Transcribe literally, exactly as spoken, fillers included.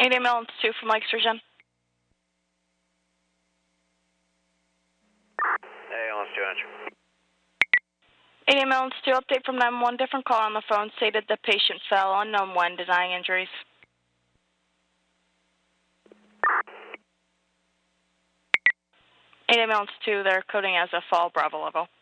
eight ambulance two from Lake Sturgeon. Hey, ambulance two hundred. eight ambulance two, update from nine one one. Different call on the phone stated the patient fell, unknown when, denying injuries. eight ambulance two, they're coding as a fall, Bravo level.